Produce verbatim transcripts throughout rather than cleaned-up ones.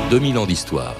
deux mille ans d'histoire.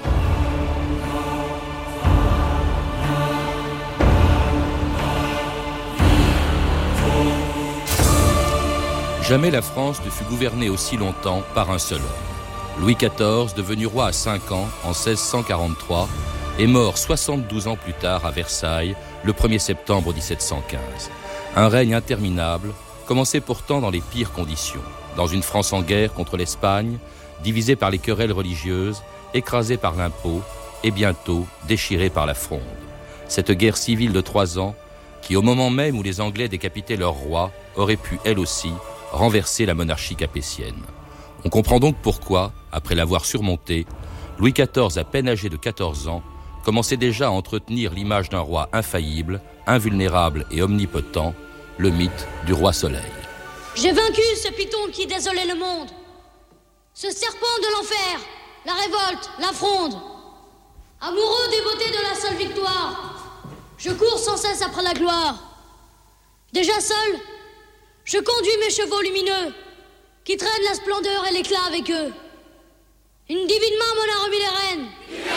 Jamais la France ne fut gouvernée aussi longtemps par un seul homme. Louis quatorze, devenu roi à cinq ans en seize cent quarante-trois, est mort soixante-douze ans plus tard à Versailles, le premier septembre dix-sept cent quinze. Un règne interminable, commencé pourtant dans les pires conditions, dans une France en guerre contre l'Espagne, divisée par les querelles religieuses, écrasée par l'impôt et bientôt déchirée par la fronde. Cette guerre civile de trois ans, qui au moment même où les Anglais décapitaient leur roi, aurait pu, elle aussi, renverser la monarchie capétienne. On comprend donc pourquoi, après l'avoir surmonté, Louis quatorze, à peine âgé de quatorze ans, commençait déjà à entretenir l'image d'un roi infaillible, invulnérable et omnipotent, le mythe du roi Soleil. J'ai vaincu ce python qui désolait le monde, ce serpent de l'enfer, la révolte, la fronde. Amoureux des beautés de la seule victoire, je cours sans cesse après la gloire. Déjà seul, je conduis mes chevaux lumineux, qui traînent la splendeur et l'éclat avec eux. Une divine main m'en a remis les rênes.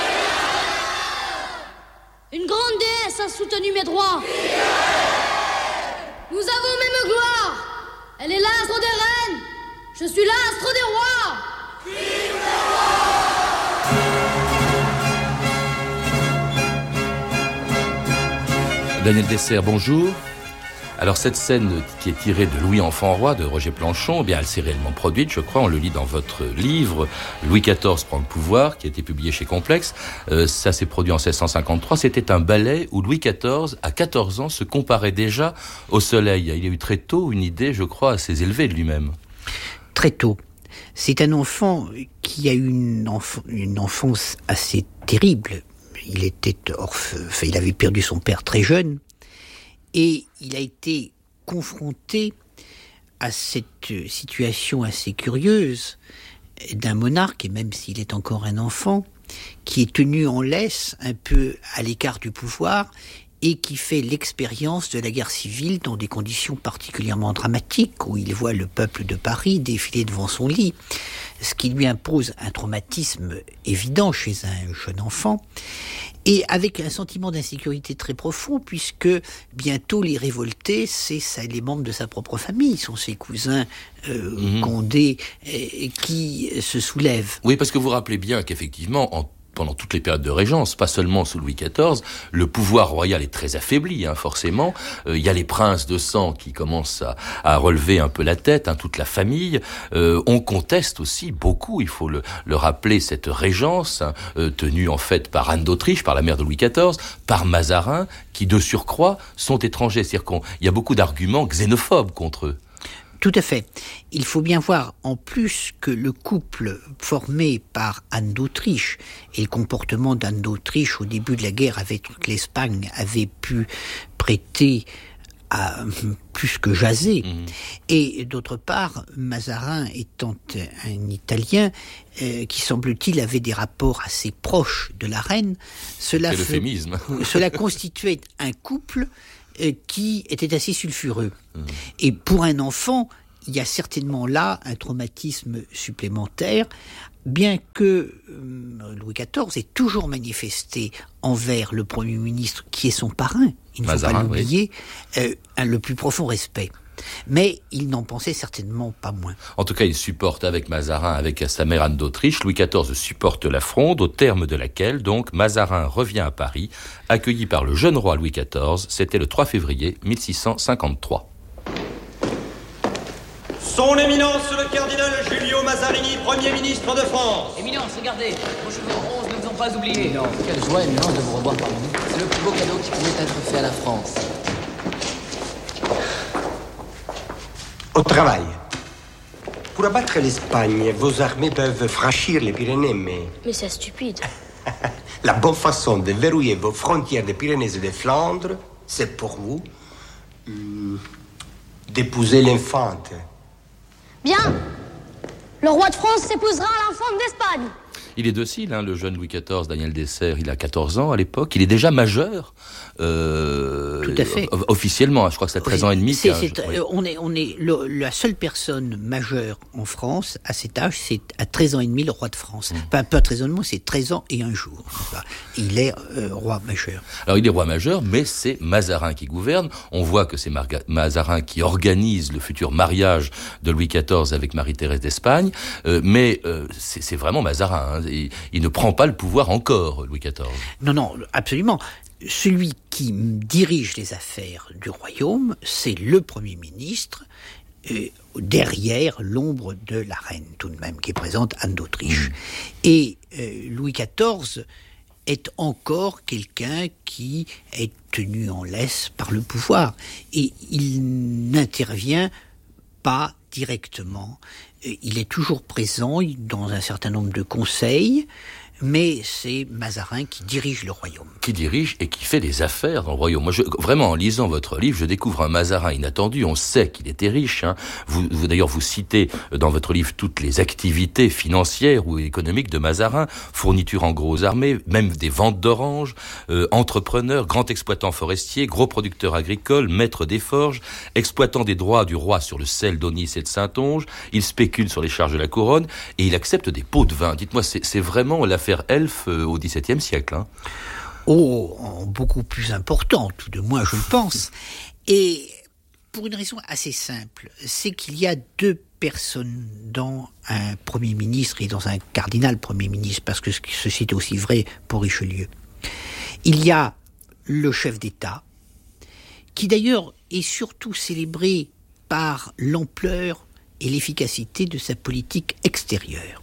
Une grande déesse a soutenu mes droits. Nous avons même gloire. Elle est l'astre des reines. Je suis l'astre des rois. Vive le roi! Daniel Dessert, bonjour. Alors cette scène qui est tirée de Louis enfant roi de Roger Planchon, eh bien elle s'est réellement produite, je crois, on le lit dans votre livre Louis quatorze prend le pouvoir, qui a été publié chez Complexe. Euh, ça s'est produit en seize cent cinquante-trois, c'était un ballet où Louis quatorze, à quatorze ans, se comparait déjà au soleil. Il a eu très tôt une idée, je crois, assez élevée de lui-même. Très tôt. C'est un enfant qui a eu une, enf- une enfance assez terrible. Il était orphe... enfin, il avait perdu son père très jeune. Et il a été confronté à cette situation assez curieuse d'un monarque, et même s'il est encore un enfant, qui est tenu en laisse, un peu à l'écart du pouvoir, et qui fait l'expérience de la guerre civile dans des conditions particulièrement dramatiques, où il voit le peuple de Paris défiler devant son lit, ce qui lui impose un traumatisme évident chez un jeune enfant, et avec un sentiment d'insécurité très profond, puisque bientôt les révoltés, c'est ça, les membres de sa propre famille, sont ses cousins euh, mmh. Condé, euh, qui se soulèvent. Oui, parce que vous rappelez bien qu'effectivement, en pendant toutes les périodes de régence, pas seulement sous Louis quatorze, le pouvoir royal est très affaibli, hein, forcément. Il euh, y a les princes de sang qui commencent à, à relever un peu la tête, hein, toute la famille. Euh, on conteste aussi beaucoup, il faut le, le rappeler, cette régence, hein, euh, tenue en fait par Anne d'Autriche, par la mère de Louis quatorze, par Mazarin, qui de surcroît sont étrangers. C'est-à-dire qu'il y a beaucoup d'arguments xénophobes contre eux. Tout à fait. Il faut bien voir, en plus, que le couple formé par Anne d'Autriche et le comportement d'Anne d'Autriche au début de la guerre avec l'Espagne avait pu prêter à plus que jaser. Mmh. Et d'autre part, Mazarin étant un Italien euh, qui, semble-t-il, avait des rapports assez proches de la reine, cela, C'est l'euphémisme. cela constituait un couple qui était assez sulfureux. Mmh. Et pour un enfant, il y a certainement là un traumatisme supplémentaire, bien que euh, Louis quatorze ait toujours manifesté envers le Premier ministre, qui est son parrain, il ne Mazarin, faut pas l'oublier, oui. euh, un, le plus profond respect. Mais il n'en pensait certainement pas moins. En tout cas, il supporte avec Mazarin, avec sa mère Anne d'Autriche, Louis quatorze supporte la fronde, au terme de laquelle, donc, Mazarin revient à Paris, accueilli par le jeune roi Louis quatorze, c'était le trois février mille six cent cinquante-trois. Son Éminence le cardinal Giulio Mazarini, Premier ministre de France. Éminence, regardez, vos cheveux roses ne vous ont pas oublié. Non, quelle joie, Éminence, de vous revoir parmi nous. C'est le plus beau cadeau qui pouvait être fait à la France. Au travail. Pour abattre l'Espagne, vos armées peuvent franchir les Pyrénées, mais... Mais c'est stupide. La bonne façon de verrouiller vos frontières des Pyrénées et des Flandres, c'est pour vous hum, d'épouser l'infante. Bien. Le roi de France s'épousera à l'infante d'Espagne. Il est docile, hein, le jeune Louis quatorze, Daniel Dessert, il a quatorze ans à l'époque, il est déjà majeur. Euh, Tout à fait. Officiellement, je crois que c'est à treize oui. ans et demi. C'est, un, c'est, oui. On est, on est le, la seule personne majeure en France à cet âge, c'est à treize ans et demi le roi de France. Mmh. Pas, pas treize ans et demi, c'est treize ans et un jour. Il est euh, roi majeur. Alors il est roi majeur, mais c'est Mazarin qui gouverne. On voit que c'est Marga- Mazarin qui organise le futur mariage de Louis quatorze avec Marie-Thérèse d'Espagne. Euh, mais euh, c'est, c'est vraiment Mazarin. Hein. Il, il ne prend pas le pouvoir encore, Louis quatorze. Non, non, absolument. Celui qui dirige les affaires du royaume, c'est le Premier ministre, euh, derrière l'ombre de la reine, tout de même, qui présente Anne d'Autriche. Mmh. Et euh, Louis quatorze est encore quelqu'un qui est tenu en laisse par le pouvoir. Et il n'intervient pas directement. Il est toujours présent dans un certain nombre de conseils, mais c'est Mazarin qui dirige le royaume. Qui dirige et qui fait des affaires dans le royaume. Moi, je, vraiment, en lisant votre livre, je découvre un Mazarin inattendu. On sait qu'il était riche. Hein. Vous, vous, d'ailleurs, vous citez dans votre livre toutes les activités financières ou économiques de Mazarin, fourniture en gros aux armées, même des ventes d'oranges, euh, entrepreneur, grand exploitant forestier, gros producteur agricole, maître des forges, exploitant des droits du roi sur le sel d'Aunis et de Saintonge. Il spécule sur les charges de la couronne et il accepte des pots de vin. Dites-moi, c'est, c'est vraiment l'affaire Elf au dix-septième siècle. Hein. Oh, beaucoup plus important, tout de moins, je le pense. Et pour une raison assez simple, c'est qu'il y a deux personnes dans un Premier ministre et dans un cardinal Premier ministre, parce que ceci est aussi vrai pour Richelieu. Il y a le chef d'État, qui d'ailleurs est surtout célébré par l'ampleur et l'efficacité de sa politique extérieure.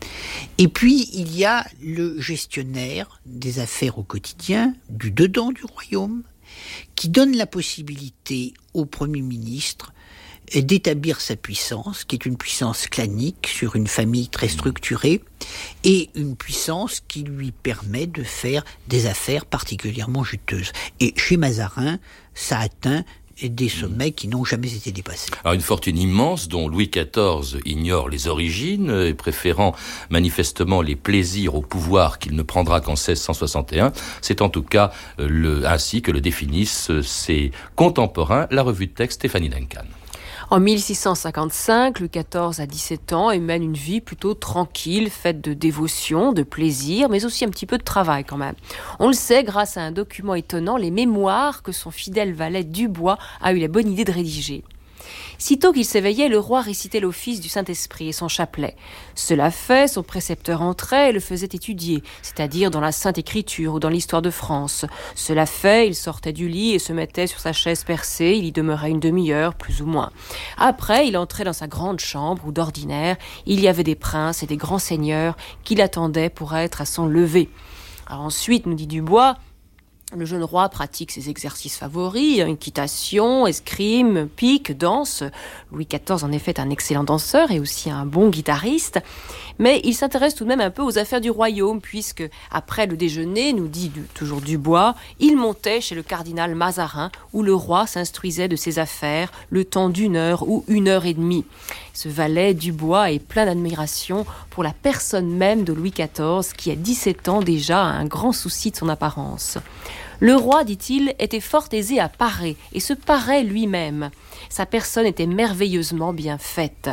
Et puis, il y a le gestionnaire des affaires au quotidien, du dedans du royaume, qui donne la possibilité au Premier ministre d'établir sa puissance, qui est une puissance clanique sur une famille très structurée, et une puissance qui lui permet de faire des affaires particulièrement juteuses. Et chez Mazarin, ça atteint des sommets qui n'ont jamais été dépassés. Alors une fortune immense dont Louis quatorze ignore les origines, et préférant manifestement les plaisirs au pouvoir qu'il ne prendra qu'en seize cent soixante et un. C'est en tout cas le, ainsi que le définissent ses contemporains, la revue de texte Stéphanie Duncan. En mille six cent cinquante-cinq, Louis quatorze a dix-sept ans et mène une vie plutôt tranquille, faite de dévotion, de plaisir, mais aussi un petit peu de travail quand même. On le sait grâce à un document étonnant, les mémoires que son fidèle valet Dubois a eu la bonne idée de rédiger. Sitôt qu'il s'éveillait, le roi récitait l'office du Saint-Esprit et son chapelet. Cela fait, son précepteur entrait et le faisait étudier, c'est-à-dire dans la Sainte Écriture ou dans l'Histoire de France. Cela fait, il sortait du lit et se mettait sur sa chaise percée, il y demeurait une demi-heure, plus ou moins. Après, il entrait dans sa grande chambre où, d'ordinaire, il y avait des princes et des grands seigneurs qui l'attendaient pour être à son lever. Alors ensuite, nous dit Dubois, le jeune roi pratique ses exercices favoris, équitation, escrime, pique, danse. Louis quatorze en effet est un excellent danseur et aussi un bon guitariste. Mais il s'intéresse tout de même un peu aux affaires du royaume, puisque, après le déjeuner, nous dit toujours Dubois, il montait chez le cardinal Mazarin, où le roi s'instruisait de ses affaires le temps d'une heure ou une heure et demie. Ce valet Dubois est plein d'admiration pour la personne même de Louis quatorze, qui à dix-sept ans déjà a un grand souci de son apparence. Le roi, dit-il, était fort aisé à parer, et se parait lui-même. Sa personne était merveilleusement bien faite.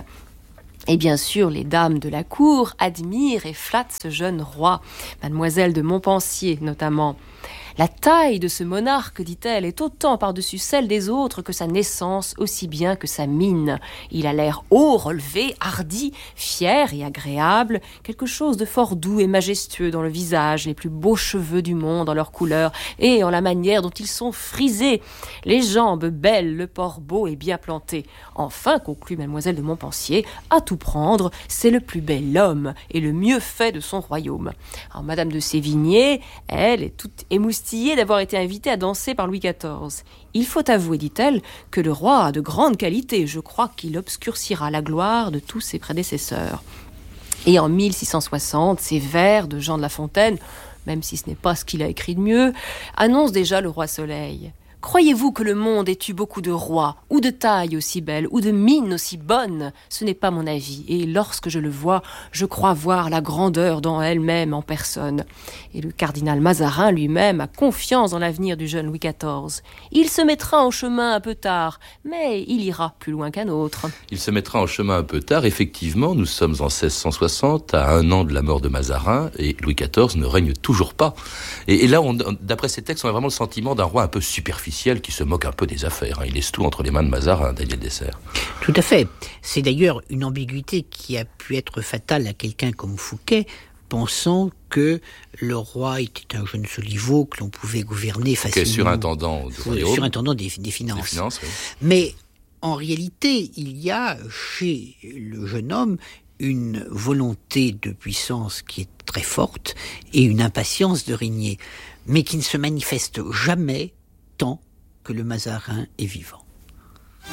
Et bien sûr, les dames de la cour admirent et flattent ce jeune roi, mademoiselle de Montpensier notamment. La taille de ce monarque, dit-elle, est autant par-dessus celle des autres que sa naissance, aussi bien que sa mine. Il a l'air haut, relevé, hardi, fier et agréable, quelque chose de fort doux et majestueux dans le visage, les plus beaux cheveux du monde en leur couleur et en la manière dont ils sont frisés, les jambes belles, le port beau et bien planté. Enfin, conclut mademoiselle de Montpensier, à tout prendre, c'est le plus bel homme et le mieux fait de son royaume. Alors, madame de Sévigné, elle, est toute émoustillée d'avoir été invitée à danser par Louis quatorze. Il faut avouer, dit-elle, que le roi a de grandes qualités. Je crois qu'il obscurcira la gloire de tous ses prédécesseurs. Et en mille six cent soixante, ces vers de Jean de La Fontaine, même si ce n'est pas ce qu'il a écrit de mieux, annoncent déjà le roi Soleil. Croyez-vous que le monde ait eu beaucoup de rois, ou de taille aussi belle, ou de mine aussi bonne? Ce n'est pas mon avis, et lorsque je le vois, je crois voir la grandeur dans elle-même en personne. Et le cardinal Mazarin lui-même a confiance dans l'avenir du jeune Louis quatorze. Il se mettra en chemin un peu tard, mais il ira plus loin qu'un autre. Il se mettra en chemin un peu tard. Effectivement, nous sommes en seize cent soixante, à un an de la mort de Mazarin, et Louis quatorze ne règne toujours pas. Et, et là, on, d'après ces textes, on a vraiment le sentiment d'un roi un peu superficiel, qui se moque un peu des affaires. Il laisse tout entre les mains de Mazarin, Daniel Dessert. Tout à fait. C'est d'ailleurs une ambiguïté qui a pu être fatale à quelqu'un comme Fouquet, pensant que le roi était un jeune soliveau, que l'on pouvait gouverner facilement. Qui est surintendant du royaume. Surintendant des, des finances. Des finances, oui. Mais en réalité, il y a chez le jeune homme une volonté de puissance qui est très forte et une impatience de régner, mais qui ne se manifeste jamais tant que le Mazarin est vivant.